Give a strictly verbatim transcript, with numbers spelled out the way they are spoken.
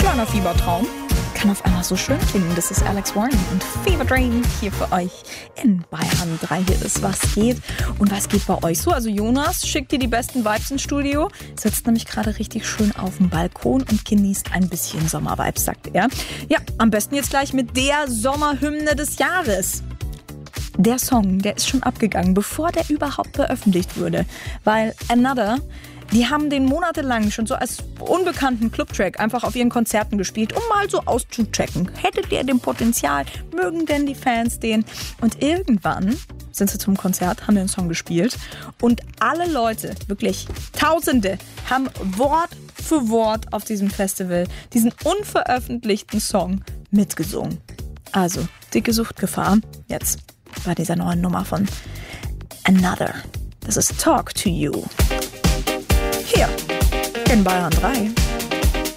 Kleiner Fiebertraum kann auf einmal so schön klingen. Das ist Alex Warren und Fever Dream hier für euch in Bayern drei. Hier ist Was geht und was geht bei euch so? Also Jonas schickt dir die besten Vibes ins Studio, sitzt nämlich gerade richtig schön auf dem Balkon und genießt ein bisschen Sommervibes, sagt er. Ja, am besten jetzt gleich mit der Sommerhymne des Jahres. Der Song, der ist schon abgegangen, bevor der überhaupt veröffentlicht wurde, weil Another... Die haben den monatelang schon so als unbekannten Clubtrack einfach auf ihren Konzerten gespielt, um mal so auszuchecken. Hättet ihr den Potenzial? Mögen denn die Fans den? Und irgendwann sind sie zum Konzert, haben den Song gespielt und alle Leute, wirklich Tausende, haben Wort für Wort auf diesem Festival diesen unveröffentlichten Song mitgesungen. Also, dicke Suchtgefahr jetzt bei dieser neuen Nummer von Another. Das ist Talk to You. Hier in Bayern drei.